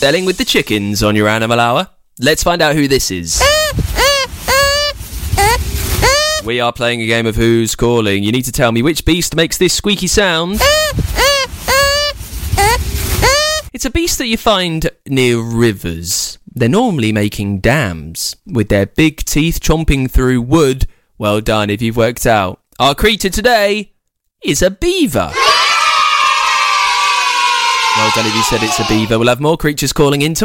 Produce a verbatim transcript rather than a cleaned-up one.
Selling with the chickens on your Animal Hour. Let's find out who this is. We are playing a game of Who's Calling. You need to tell me which beast makes this squeaky sound. It's a beast that you find near rivers. They're normally making dams, with their big teeth chomping through wood. Well done if you've worked out. Our creature today is a beaver. Well done if you said it's a beaver. We'll have more creatures calling in